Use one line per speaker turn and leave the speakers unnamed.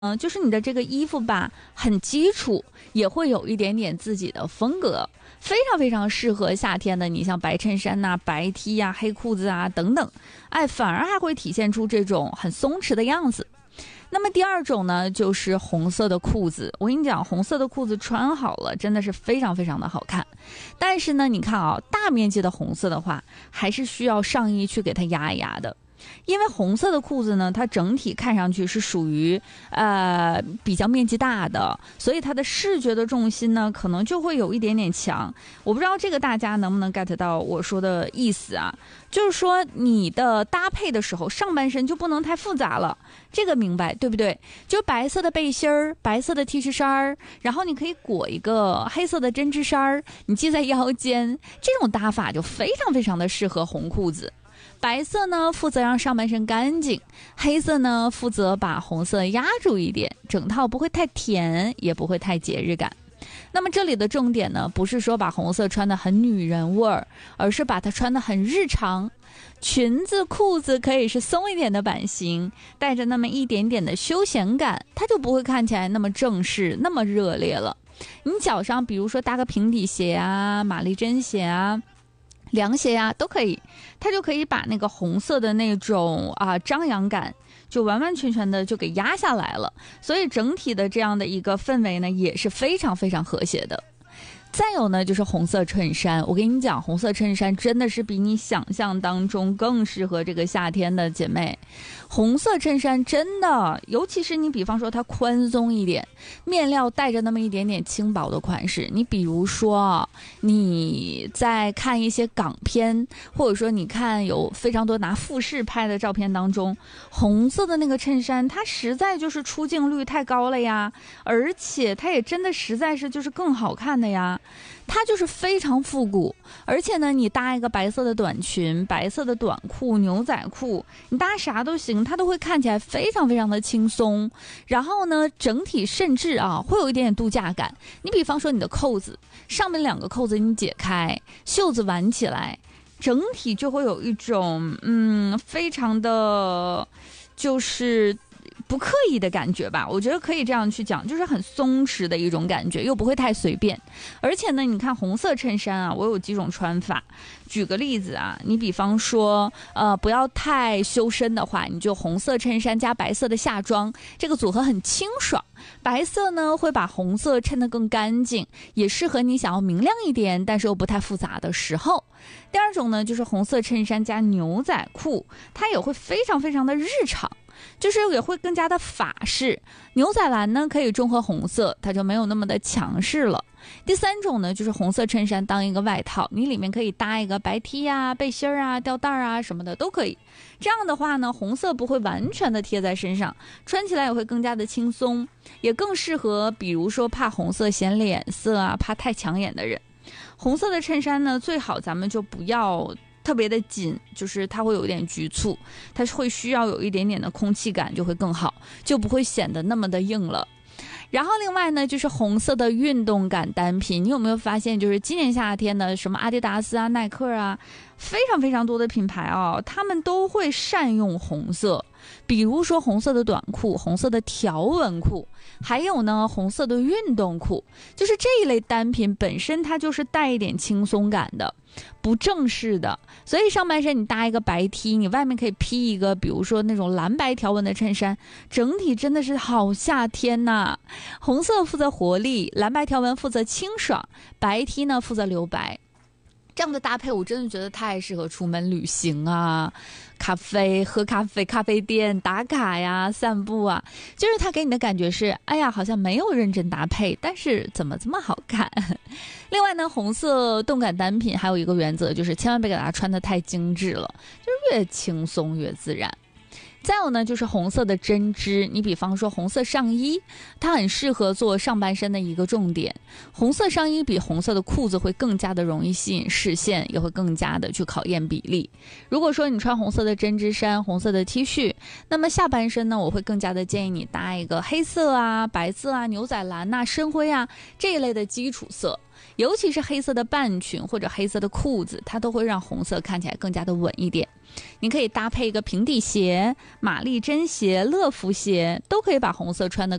就是你的这个衣服吧，很基础，也会有一点点自己的风格，非常非常适合夏天的。你像白衬衫呐、白 T 呀、黑裤子啊等等，反而还会体现出这种很松弛的样子。那么第二种呢，就是红色的裤子。我跟你讲，红色的裤子穿好了，真的是非常非常的好看。但是呢，你看啊，大面积的红色的话，还是需要上衣去给它压一压的。因为红色的裤子呢，它整体看上去是属于比较面积大的，所以它的视觉的重心呢，可能就会有一点点强。我不知道这个大家能不能 get 到我说的意思啊？就是说你的搭配的时候，上半身就不能太复杂了，这个明白对不对？就白色的背心儿、白色的 T 恤衫儿，然后你可以裹一个黑色的针织衫儿，你系在腰间，这种搭法就非常非常的适合红裤子。白色呢负责让上半身干净，黑色呢负责把红色压住一点，整套不会太甜，也不会太节日感。那么这里的重点呢，不是说把红色穿得很女人味儿，而是把它穿得很日常。裙子、裤子可以是松一点的版型，带着那么一点点的休闲感，它就不会看起来那么正式、那么热烈了。你脚上比如说搭个平底鞋啊、玛丽珍鞋啊、凉鞋啊都可以，它就可以把那个红色的那种张扬感就完完全全的就给压下来了，所以整体的这样的一个氛围呢也是非常非常和谐的。再有呢，就是红色衬衫。我跟你讲，红色衬衫真的是比你想象当中更适合这个夏天的姐妹。红色衬衫真的，尤其是你比方说它宽松一点，面料带着那么一点点轻薄的款式。你比如说你在看一些港片，或者说你看有非常多拿富士拍的照片当中，红色的那个衬衫它实在就是出镜率太高了呀，而且它也真的实在是就是更好看的呀。它就是非常复古，而且呢，你搭一个白色的短裙、白色的短裤、牛仔裤，你搭啥都行，它都会看起来非常非常的轻松。然后呢，整体甚至会有一点点度假感。你比方说你的扣子，上面两个扣子你解开，袖子挽起来，整体就会有一种非常的就是不刻意的感觉吧，我觉得可以这样去讲，就是很松弛的一种感觉，又不会太随便。而且呢，你看红色衬衫我有几种穿法。举个例子你比方说不要太修身的话，你就红色衬衫加白色的夏装，这个组合很清爽。白色呢会把红色衬得更干净，也适合你想要明亮一点但是又不太复杂的时候。第二种呢，就是红色衬衫加牛仔裤，它也会非常非常的日常，就是也会更加的法式。牛仔蓝呢可以中和红色，它就没有那么的强势了。第三种呢，就是红色衬衫当一个外套，你里面可以搭一个白 T 背心吊带什么的都可以。这样的话呢，红色不会完全的贴在身上，穿起来也会更加的轻松，也更适合比如说怕红色显脸色怕太抢眼的人。红色的衬衫呢，最好咱们就不要特别的紧，就是它会有一点局促，它会需要有一点点的空气感就会更好，就不会显得那么的硬了。然后另外呢，就是红色的运动感单品，你有没有发现，就是今年夏天的什么阿迪达斯耐克非常非常多的品牌他们都会善用红色，比如说红色的短裤、红色的条纹裤，还有呢红色的运动裤，就是这一类单品本身它就是带一点轻松感的，不正式的，所以上半身你搭一个白 T， 你外面可以披一个比如说那种蓝白条纹的衬衫，整体真的是好夏天呐。红色负责活力，蓝白条纹负责清爽，白 T 呢负责留白。这样的搭配我真的觉得太适合出门旅行咖啡喝咖啡、咖啡店打卡散步就是它给你的感觉是哎呀好像没有认真搭配，但是怎么这么好看。另外呢，红色动感单品还有一个原则，就是千万别给它穿得太精致了，就是越轻松越自然。再有呢，就是红色的针织，你比方说红色上衣，它很适合做上半身的一个重点。红色上衣比红色的裤子会更加的容易吸引视线，也会更加的去考验比例。如果说你穿红色的针织衫、红色的 T 恤，那么下半身呢，我会更加的建议你搭一个黑色白色牛仔蓝深灰这一类的基础色。尤其是黑色的半裙或者黑色的裤子，它都会让红色看起来更加的稳一点。 你可以搭配一个平底鞋、玛丽珍鞋、乐福鞋，都可以把红色穿得